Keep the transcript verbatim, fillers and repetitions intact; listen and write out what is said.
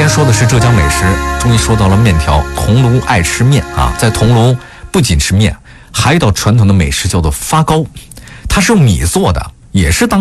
天说的是浙江美食，终于说到了面条。桐庐爱吃面啊，在桐庐不仅吃面，还有一道传统的美食叫做发糕，它是用米做的，也是当